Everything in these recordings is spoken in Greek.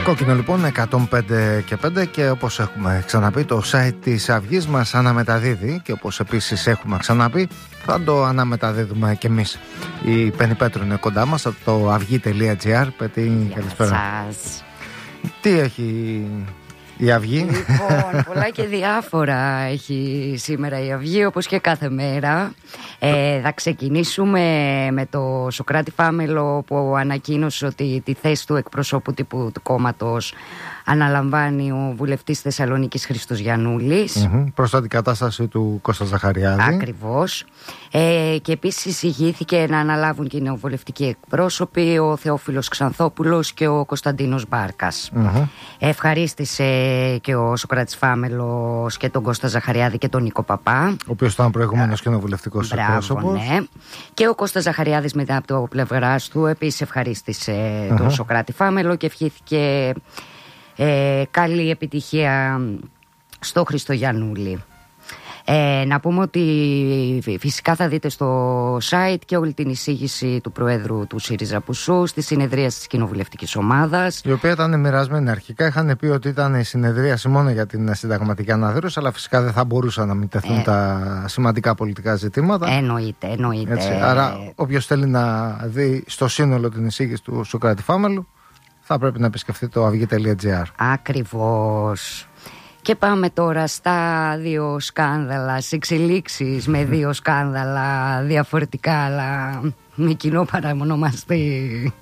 Κόκκινο λοιπόν 105 και 5 και όπως έχουμε ξαναπεί το site της Αυγής μας αναμεταδίδει και όπως επίσης έχουμε ξαναπεί θα το αναμεταδίδουμε και εμείς. Η Πέννη Πέτρου είναι κοντά μας από το αυγή.gr. Πέττη, καλησπέρα. Σας. Τι έχει η Αυγή? Λοιπόν, πολλά και διάφορα έχει σήμερα η Αυγή, όπως και κάθε μέρα. Θα ξεκινήσουμε με το Σωκράτη Φάμελο που ανακοίνωσε ότι τη θέση του εκπροσώπου τύπου του κόμματος αναλαμβάνει ο βουλευτής Θεσσαλονίκης Χρήστος Γιαννούλης. Προς την αντικατάσταση του Κώστα Ζαχαριάδη. Ακριβώς. Και επίσης ηγήθηκε να αναλάβουν και οι νεοβουλευτικοί εκπρόσωποι, ο Θεόφιλος Ξανθόπουλος και ο Κωνσταντίνος Μπάρκας. Ευχαρίστησε και ο Σωκράτης Φάμελος και τον Κώστα Ζαχαριάδη και τον Νίκο Παπά, ο οποίος ήταν προηγούμενος κοινοβουλευτικός εκπρόσωπος. Ναι. Και ο Κώστας Ζαχαριάδης μετά από το πλευράς του επίσης ευχαρίστησε τον Σωκράτη Φάμελο και ευχήθηκε καλή επιτυχία στο Χρήστο Γιαννούλη. Να πούμε ότι φυσικά θα δείτε στο site και όλη την εισήγηση του Προέδρου του ΣΥΡΙΖΑ Πουσού στη συνεδρίαση της κοινοβουλευτικής ομάδας, η οποία ήταν μοιρασμένη αρχικά. Είχαν πει ότι ήταν η συνεδρίαση μόνο για την συνταγματική αναδρύωση, αλλά φυσικά δεν θα μπορούσαν να μην τεθούν τα σημαντικά πολιτικά ζητήματα. Εννοείται. Έτσι, άρα όποιος θέλει να δει στο σύνολο την εισήγηση του Σωκράτη Φάμελου θα πρέπει να επισκεφτεί το αυγή.gr. Ακριβώς. Και πάμε τώρα στα δύο σκάνδαλα, σε εξελίξεις με δύο σκάνδαλα διαφορετικά αλλά με κοινό παραμονομαστή.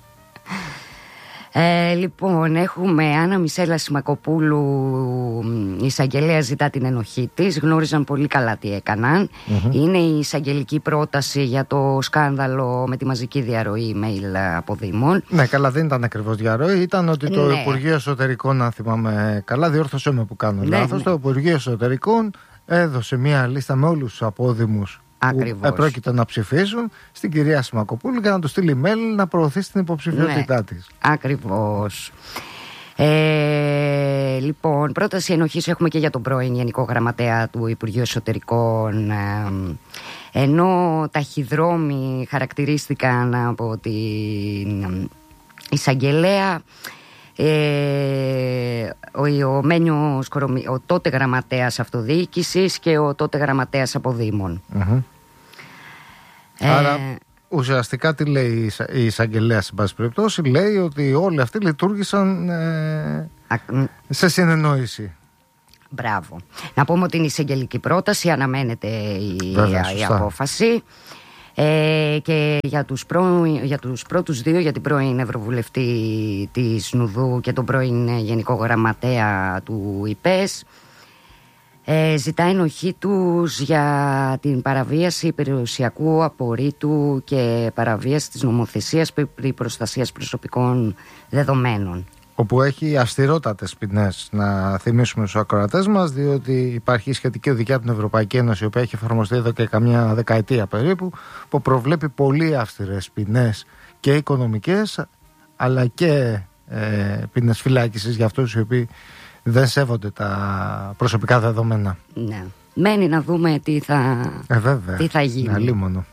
Λοιπόν, έχουμε Άννα Μισέλα Σιμακοπούλου, η εισαγγελέα ζητά την ενοχή της. Γνώριζαν πολύ καλά τι έκαναν. Είναι η εισαγγελική πρόταση για το σκάνδαλο με τη μαζική διαρροή email αποδήμων. Ναι, καλά, δεν ήταν ακριβώς διαρροή. Ήταν ότι το Υπουργείο Εσωτερικών, αν θυμάμαι καλά, διόρθωσέ με που κάνω λάθος, το Υπουργείο Εσωτερικών έδωσε μια λίστα με όλους τους απόδημους που επρόκειτο να ψηφίσουν στην κυρία Σιμακοπούλου για να του στείλει email να προωθήσει την υποψηφιότητά της. Ακριβώς. Λοιπόν, πρόταση ενοχής έχουμε και για τον πρώην Γενικό Γραμματέα του Υπουργείου Εσωτερικών, ενώ ταχυδρόμοι χαρακτηρίστηκαν από την εισαγγελέα. Ο Μένιος ο τότε γραμματέας αυτοδιοίκησης και ο τότε γραμματέας αποδήμων. Άρα ουσιαστικά τι λέει η εισαγγελέα, σε πάση περιπτώσει? Λέει ότι όλοι αυτοί λειτουργήσαν σε συνεννόηση. Μπράβο. Να πούμε ότι είναι η εισαγγελική πρόταση, αναμένεται η απόφαση. Και για τους πρώτους δύο, για την πρώην Ευρωβουλευτή της Νουδού και τον πρώην Γενικό Γραμματέα του ΙΠΕΣ, ζητά ενοχή τους για την παραβίαση περιουσιακού απορρίτου και παραβίαση της νομοθεσίας περί προστασίας προσωπικών δεδομένων, όπου έχει αυστηρότατες ποινές, να θυμίσουμε στους ακροατές μας, διότι υπάρχει σχετική οδηγία από την Ευρωπαϊκή Ένωση, η οποία έχει εφαρμοστεί εδώ και καμιά δεκαετία περίπου, που προβλέπει πολύ αυστηρές ποινές και οικονομικές, αλλά και ποινές φυλάκισης για αυτούς οι οποίοι δεν σέβονται τα προσωπικά δεδομένα. Ναι. Μένει να δούμε τι θα γίνει. Αλίμονο.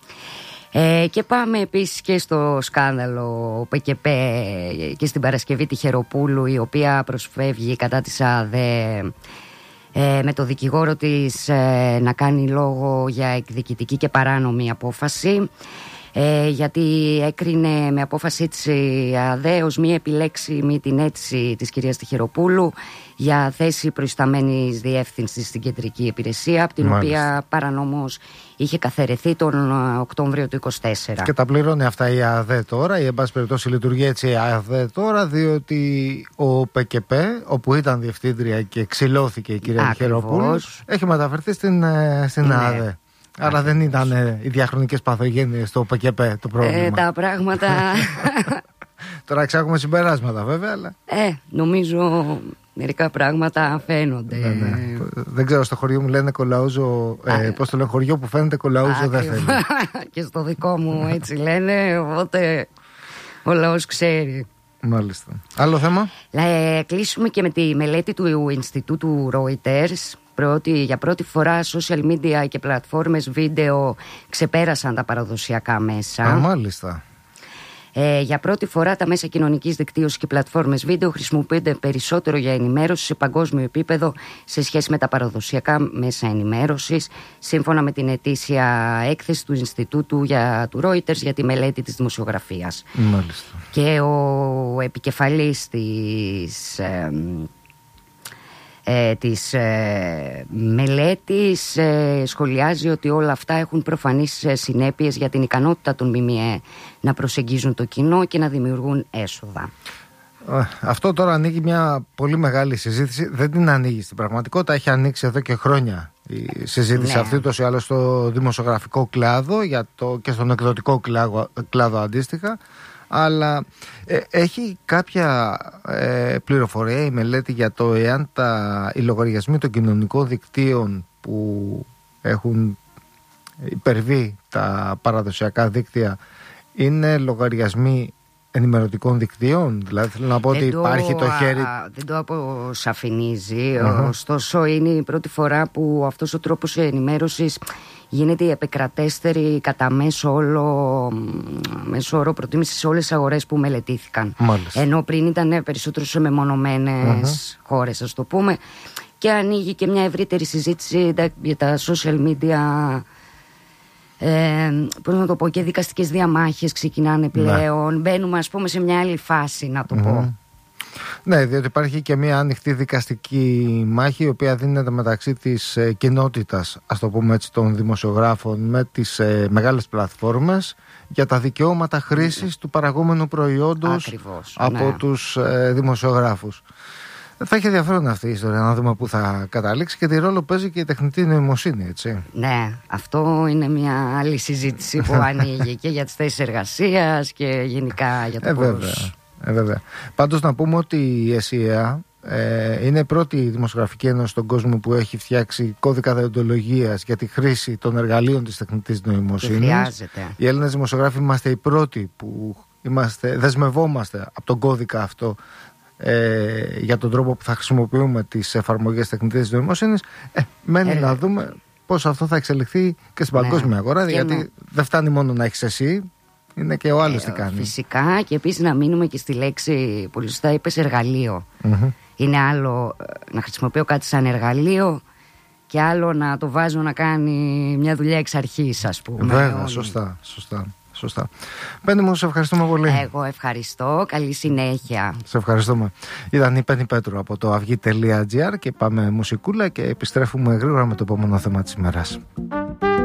Και πάμε επίσης και στο σκάνδαλο ΠΚΠ και στην Παρασκευή Τυχεροπούλου, η οποία προσφεύγει κατά της ΑΔΕ με το δικηγόρο της να κάνει λόγο για εκδικητική και παράνομη απόφαση, γιατί έκρινε με απόφαση της ΑΔΕ ως μη επιλέξιμη την αίτηση της κυρίας Τυχεροπούλου για θέση προϊσταμένης διεύθυνσης στην κεντρική υπηρεσία, από την οποία παρανόμως είχε καθαιρεθεί τον Οκτώβριο του 2024. Και τα πληρώνει αυτά η ΑΔΕ τώρα, ή εν πάση περιπτώσει λειτουργεί έτσι η ΑΔΕ τώρα, διότι ο ΠΚΠ, όπου ήταν διευθύντρια και ξυλώθηκε η κυρία Τυχεροπούλου, έχει μεταφερθεί στην ΑΔΕ. Άρα δεν ήταν οι διαχρονικές παθογένειες στο ΠΚΠ το πρόβλημα. Τα πράγματα... Τώρα εξάγουμε συμπεράσματα βέβαια, αλλά... νομίζω μερικά πράγματα φαίνονται. Ναι. Δεν ξέρω, στο χωριό μου λένε κολαούζο. Πώς το λένε, χωριό που φαίνεται κολαούζο δεν θέλει. Και στο δικό μου έτσι λένε, οπότε ο λαός ξέρει. Μάλιστα. Άλλο θέμα. Κλείσουμε και με τη μελέτη του Ινστιτούτου Reuters. Για πρώτη φορά social media και πλατφόρμες βίντεο ξεπέρασαν τα παραδοσιακά μέσα. Μάλιστα. Για πρώτη φορά τα μέσα κοινωνικής δικτύωσης και πλατφόρμες βίντεο χρησιμοποιούνται περισσότερο για ενημέρωση σε παγκόσμιο επίπεδο σε σχέση με τα παραδοσιακά μέσα ενημέρωσης, σύμφωνα με την ετήσια έκθεση του Ινστιτούτου του Reuters για τη μελέτη της δημοσιογραφίας. Μάλιστα. Και ο επικεφαλής της μελέτης σχολιάζει ότι όλα αυτά έχουν προφανείς συνέπειες για την ικανότητα των ΜΜΕ να προσεγγίζουν το κοινό και να δημιουργούν έσοδα. Αυτό τώρα ανοίγει μια πολύ μεγάλη συζήτηση. Δεν την ανοίγει στην πραγματικότητα. Έχει ανοίξει εδώ και χρόνια η συζήτηση αυτή, τόσο ή άλλως στο δημοσιογραφικό κλάδο και στον εκδοτικό κλάδο αντίστοιχα. Αλλά έχει κάποια πληροφορία η μελέτη για το εάν οι λογαριασμοί των κοινωνικών δικτύων που έχουν υπερβεί τα παραδοσιακά δίκτυα είναι λογαριασμοί ενημερωτικών δικτύων? Δηλαδή θέλω να πω ότι υπάρχει το χέρι. Δεν το αποσαφηνίζει. Ωστόσο είναι η πρώτη φορά που αυτός ο τρόπος ενημέρωσης γίνεται η επικρατέστερη κατά μέσο όρο προτίμηση σε όλες τις αγορές που μελετήθηκαν. Μάλιστα. Ενώ πριν ήταν περισσότερο σε μεμονωμένες χώρες, ας το πούμε. Και ανοίγει και μια ευρύτερη συζήτηση για τα social media. Πώς να το πω, και δικαστικές διαμάχες ξεκινάνε πλέον. Μπαίνουμε, ας πούμε, σε μια άλλη φάση, να το πω. Ναι, διότι υπάρχει και μια ανοιχτή δικαστική μάχη, η οποία δίνεται μεταξύ της κοινότητας, ας το πούμε έτσι, των δημοσιογράφων με τις μεγάλες πλατφόρμες για τα δικαιώματα χρήσης του παραγόμενου προϊόντος. Ακριβώς, από τους δημοσιογράφους. Θα έχει ενδιαφέρον αυτή η ιστορία, να δούμε πού θα καταλήξει και τι ρόλο παίζει και η τεχνητή νοημοσύνη, έτσι. Ναι, αυτό είναι μια άλλη συζήτηση που ανοίγει και για τις θέσεις εργασίας και γενικά για το πώς. Βέβαια. Πάντως να πούμε ότι η ΕΣΥΑ είναι η πρώτη δημοσιογραφική ένωση στον κόσμο που έχει φτιάξει κώδικα δεοντολογίας για τη χρήση των εργαλείων της τεχνητής νοημοσύνης. Και χρειάζεται. Οι Έλληνες δημοσιογράφοι είμαστε οι πρώτοι που δεσμευόμαστε από τον κώδικα αυτό για τον τρόπο που θα χρησιμοποιούμε τις εφαρμογές τεχνητής νοημοσύνης. Μένει να δούμε πώς αυτό θα εξελιχθεί και στην παγκόσμια αγορά, γιατί δεν φτάνει μόνο να έχεις εσύ, είναι και ο άλλος τι κάνει. Φυσικά, και επίσης να μείνουμε και στη λέξη, πολύ σωστά είπες, εργαλείο. Είναι άλλο να χρησιμοποιώ κάτι σαν εργαλείο και άλλο να το βάζω να κάνει μια δουλειά εξ αρχής, ας πούμε. Βέβαια, σωστά. Πέννη μου, σε ευχαριστούμε πολύ. Εγώ ευχαριστώ, καλή συνέχεια. Σε ευχαριστούμε. Ήταν η Πέννη Πέτρου από το avygi.gr και πάμε μουσικούλα και επιστρέφουμε γρήγορα με το επόμενο θέμα της ημέρας.